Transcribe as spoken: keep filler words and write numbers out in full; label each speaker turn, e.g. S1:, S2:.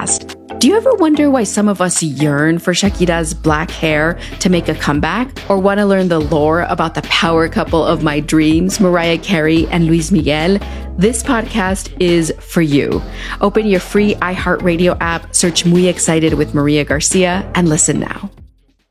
S1: podcast. Do you ever wonder why some of us yearn for Shakira's black hair to make a comeback? Or want to learn the lore about the power couple of my dreams, Mariah Carey and Luis Miguel? This podcast is for you. Open your free iHeartRadio app, search Muy Excited with Maria Garcia, and listen now.